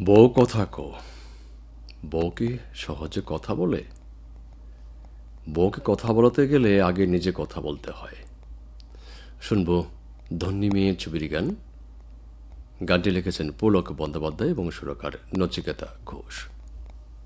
বউ কথা কো। বউ কি সহজে কথা বলে? বউকে কথা বলাতে গেলে আগে নিজে কথা বলতে হয়। শুনবো ধন্যী মেয়ে ছবির গান। গানটি লিখেছেন পুলক বন্দ্যোপাধ্যায় এবং সুরকার নচিকেতা ঘোষ।